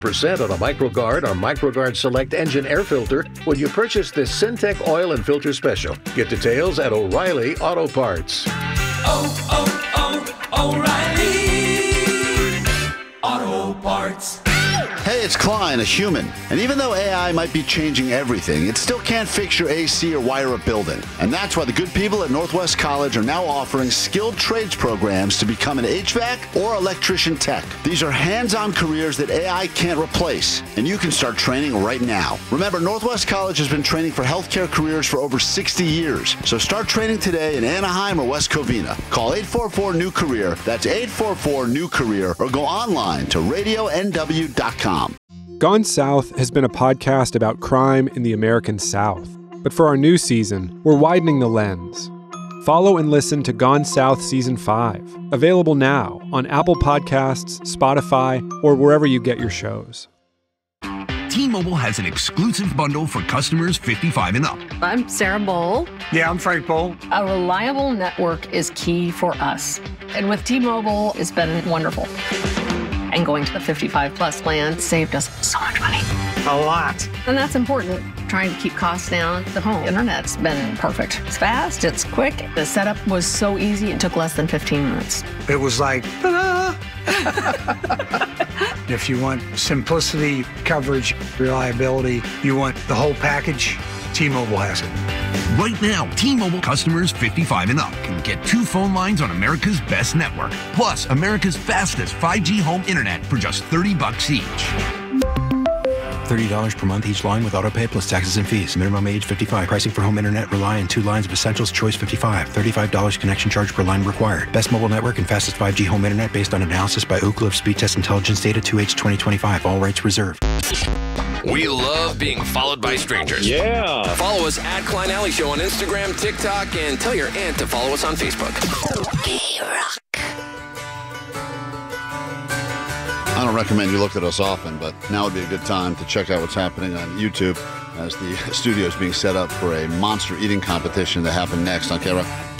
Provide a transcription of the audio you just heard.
on a MicroGuard or MicroGuard Select engine air filter when you purchase this Syntec Oil and Filter Special. Get details at O'Reilly Auto Parts. O'Reilly Auto Parts. Hey, it's Klein, a human. And even though AI might be changing everything, it still can't fix your AC or wire a building. And that's why the good people at Northwest College are now offering skilled trades programs to become an HVAC or electrician tech. These are hands-on careers that AI can't replace, and you can start training right now. Remember, Northwest College has been training for healthcare careers for over 60 years. So start training today in Anaheim or West Covina. Call 844-NEW-CAREER. That's 844-NEW-CAREER, or go online to radionw.com. Gone South has been a podcast about crime in the American South. But for our new season, we're widening the lens. Follow and listen to Gone South Season 5, available now on Apple Podcasts, Spotify, or wherever you get your shows. T-Mobile has an exclusive bundle for customers 55 and up. I'm Sarah Bowl. Yeah, I'm Frank Bowl. A reliable network is key for us. And with T-Mobile, it's been wonderful. And going to the 55 plus plan saved us so much money. A lot. And that's important. Trying to keep costs down. The home internet's been perfect. It's fast, it's quick. The setup was so easy, it took less than 15 minutes. It was like, ta-da! If you want simplicity, coverage, reliability, you want the whole package, T-Mobile has it. Right now, T-Mobile customers 55 and up can get 2 phone lines on America's best network, plus America's fastest 5G home internet for just $30 each. $30 per month each line with autopay plus taxes and fees. Minimum age 55. Pricing for home internet rely on 2 lines of Essentials Choice 55. $35 connection charge per line required. Best mobile network and fastest 5G home internet based on analysis by Ookla of Speed Test Intelligence data 2H 2025. All rights reserved. We love being followed by strangers. Yeah. Follow us at Klein Alley Show on Instagram, TikTok, and tell your aunt to follow us on Facebook. I don't recommend you look at us often, but now would be a good time to check out what's happening on YouTube as the studio is being set up for a monster eating competition that happened next on K-Rock.